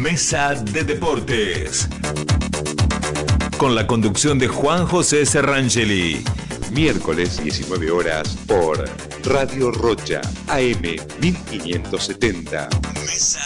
Mesa de Deportes. Con la conducción de Juan José Serrangeli. Miércoles 19 horas por Radio Rocha, AM 1570. Mesa